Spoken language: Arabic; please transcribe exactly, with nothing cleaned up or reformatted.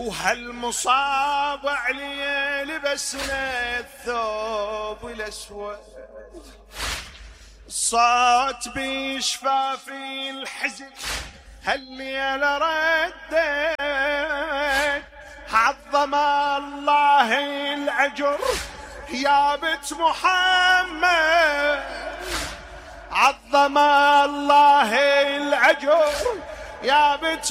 وهالمصاب علي لبسنا الثوب الأسود، صوت بشفافي الحزن هالليلة ردت، عظم الله الأجر يا بنت محمد، عظم الله الأجر يا بنت